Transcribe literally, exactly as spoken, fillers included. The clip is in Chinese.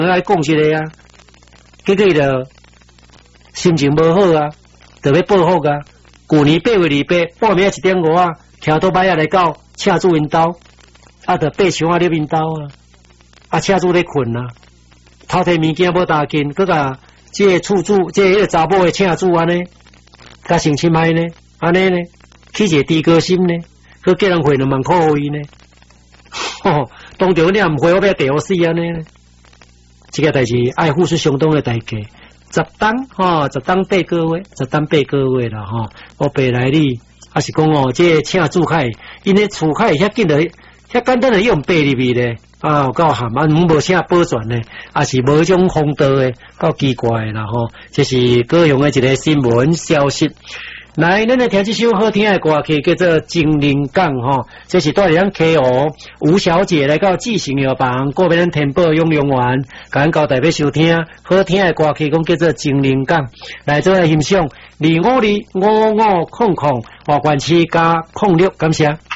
来讲一个啊，结果就心情无好啊，就要报复啊。旧年八月二八，半暝一点五啊，骑倒摆仔来到车主因兜，啊，就爬墙啊入因兜啊，啊，车主咧困啊，偷摕物件无打紧，佮甲即个厝主，即、這个迄个查某的车主安尼，甲性侵害呢，安尼呢，起一个低高心呢，佮叫人汇两万块互伊呢，吼，当着你也毋回，我要地我死安尼呢，即、這个代志爱付出相当的代价。十当吼，十当八个月，十当八个月啦吼。我爸来你，还是讲哦，这个车主开，因为厝开遐紧的，遐简单的用爬入去咧，啊，有够含啊，毋无啥保全咧，啊是无种风道的，够奇怪啦吼。这是高雄的一个新闻消息。来，咱来听这首好听的歌曲，叫做《精灵港》吼。这是带嚟咱 K O 吴小姐来到记性药房，过边咱天宝永永园，甲咱交代要收听好听的歌曲，讲叫做《精灵港》。来做来欣赏，二五二五五空空，华冠七加空六，感谢。